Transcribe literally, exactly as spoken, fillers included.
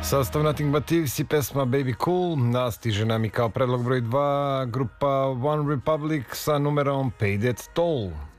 Sastav Nothing But Thieves i pesma Baby Cool. Nastiže nam i kao predlog broj dva grupa One Republic sa numerom Pay That Toll.